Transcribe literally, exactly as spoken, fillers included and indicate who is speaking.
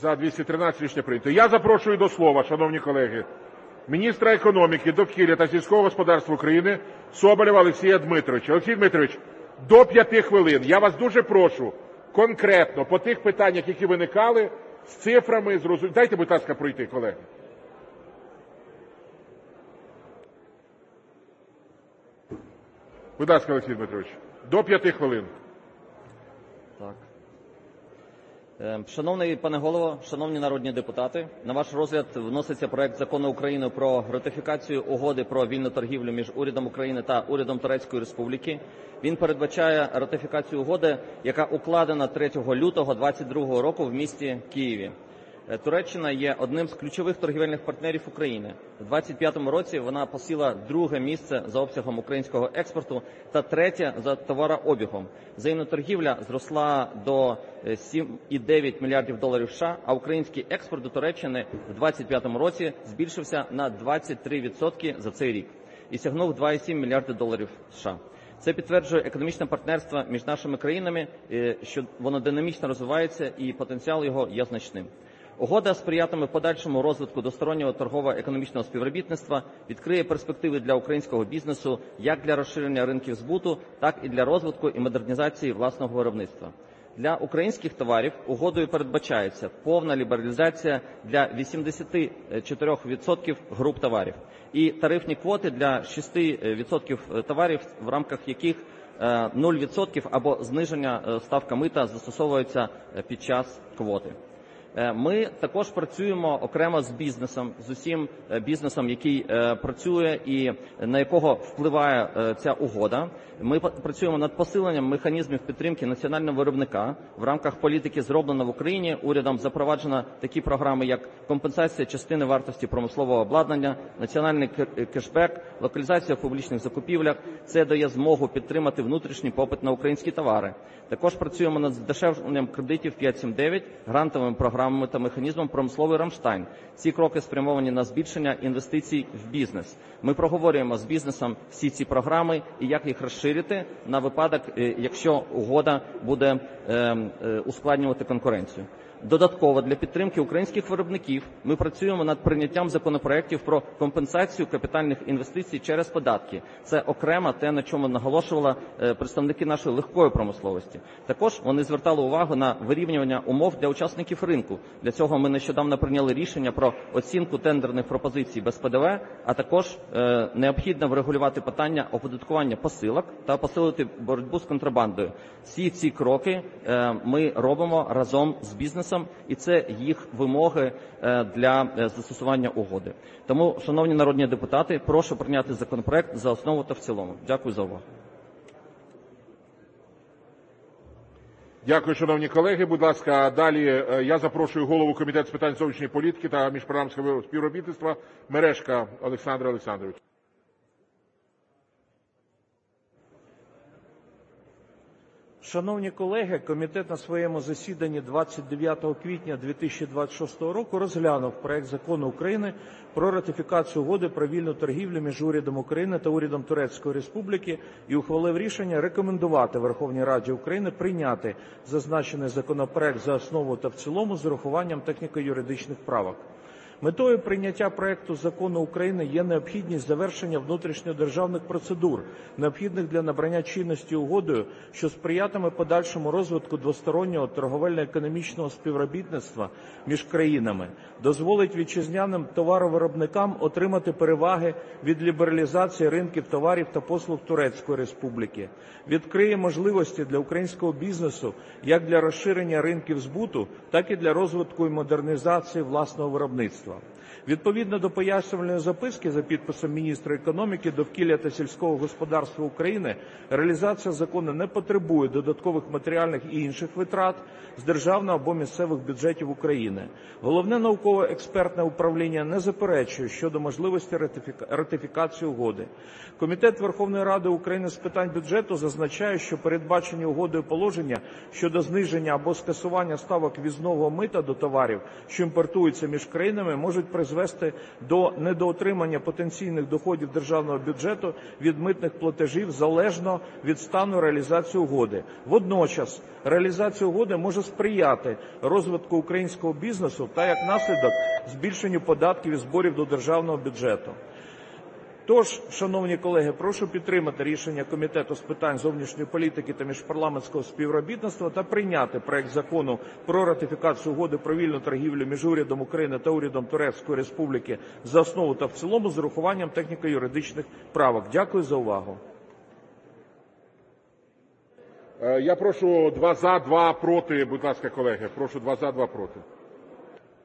Speaker 1: За двісті тринадцять рішення прийнято. Я запрошую до слова, шановні колеги, міністра економіки, довкілля та сільського господарства України Соболєва Олексія Дмитровича. Олексій Дмитрович, до п'яти хвилин. Я вас дуже прошу конкретно по тих питаннях, які виникали, з цифрами зрозуміти. Дайте, будь ласка, пройти, колеги. Будь ласка, Олексій Дмитрович, до п'яти хвилин.
Speaker 2: Так. Шановний пане Голово, шановні народні депутати, на ваш розгляд вноситься проект Закону України про ратифікацію Угоди про вільну торгівлю між Урядом України та Урядом Турецької Республіки. Він передбачає ратифікацію угоди, яка укладена третього лютого двадцять другого року в місті Києві. Туреччина є одним з ключових торгівельних партнерів України. У двадцять п'ятому році вона посіла друге місце за обсягом українського експорту та третє за товарообігом. Взаємна торгівля зросла до сім цілих дев'ять десятих мільярдів доларів США, а український експорт до Туреччини у двадцять п'ятому році збільшився на двадцять три відсотки за цей рік і сягнув два цілих сім десятих мільярда доларів США. Це підтверджує економічне партнерство між нашими країнами, що воно динамічно розвивається і потенціал його є значним. Угода сприятиме подальшому розвитку двостороннього торгово-економічного співробітництва, відкриє перспективи для українського бізнесу як для розширення ринків збуту, так і для розвитку і модернізації власного виробництва. Для українських товарів угодою передбачається повна лібералізація для вісімдесят чотири відсотки груп товарів і тарифні квоти для шість відсотків товарів, в рамках яких нуль відсотків або зниження ставка мита застосовується під час квоти. Ми також працюємо окремо з бізнесом, з усім бізнесом, який працює і на якого впливає ця угода. Ми працюємо над посиленням механізмів підтримки національного виробника. В рамках політики «Зроблено в Україні» урядом запроваджено такі програми, як компенсація частини вартості промислового обладнання, національний кешбек, локалізація в публічних закупівлях. Це дає змогу підтримати внутрішній попит на українські товари. Також працюємо над здешевленням кредитів п'ять сім дев'ять, грантовими програмами та механізмом «Промисловий Рамштайн». Ці кроки спрямовані на збільшення інвестицій в бізнес. Ми проговорюємо з бізнесом всі ці програми і як їх розширити на випадок, якщо угода буде ускладнювати конкуренцію. Додатково для підтримки українських виробників ми працюємо над прийняттям законопроєктів про компенсацію капітальних інвестицій через податки. Це окремо те, на чому наголошували представники нашої легкої промисловості. Також вони звертали увагу на вирівнювання умов для учасників ринку. Для цього ми нещодавно прийняли рішення про оцінку тендерних пропозицій без Пе Де Ве, а також е, необхідно врегулювати питання оподаткування посилок та посилити боротьбу з контрабандою. Всі ці кроки е, ми робимо разом з бізнесом, і це їх вимоги для застосування угоди. Тому, шановні народні депутати, прошу прийняти законопроект за основу та в цілому. Дякую за увагу.
Speaker 1: Дякую, шановні колеги. Будь ласка, далі я запрошую голову Комітету з питань зовнішньої політики та міжпарламентського співробітництва Мережка Олександра Олександровича.
Speaker 3: Шановні колеги, комітет на своєму засіданні двадцять дев'ятого квітня дві тисячі двадцять шостого року розглянув проект Закону України про ратифікацію Угоди про вільну торгівлю між Урядом України та Урядом Турецької Республіки і ухвалив рішення рекомендувати Верховній Раді України прийняти зазначений законопроект за основу та в цілому з урахуванням техніко-юридичних правок. Метою прийняття проекту Закону України є необхідність завершення внутрішньодержавних процедур, необхідних для набрання чинності угодою, що сприятиме подальшому розвитку двостороннього торговельно-економічного співробітництва між країнами, дозволить вітчизняним товаровиробникам отримати переваги від лібералізації ринків товарів та послуг Турецької Республіки, відкриє можливості для українського бізнесу як для розширення ринків збуту, так і для розвитку і модернізації власного виробництва. Відповідно до пояснювальної записки за підписом міністра економіки, довкілля та сільського господарства України, реалізація закону не потребує додаткових матеріальних і інших витрат з державного або місцевих бюджетів України. Головне науково-експертне управління не заперечує щодо можливості ратифікації угоди. Комітет Верховної Ради України з питань бюджету зазначає, що передбачені угодою положення щодо зниження або скасування ставок ввізного мита до товарів, що імпортуються між країнами, можуть призвести до недоотримання потенційних доходів державного бюджету від митних платежів залежно від стану реалізації угоди. Водночас реалізація угоди може сприяти розвитку українського бізнесу та, як наслідок, збільшенню податків і зборів до державного бюджету. Тож, шановні колеги, прошу підтримати рішення Комітету з питань зовнішньої політики та міжпарламентського співробітництва та прийняти проект Закону про ратифікацію Угоди про вільну торгівлю між Урядом України та Урядом Турецької Республіки за основу та в цілому з урахуванням техніко-юридичних правок. Дякую за увагу.
Speaker 1: Я прошу два за, два проти, будь ласка, колеги. Прошу два за, два проти.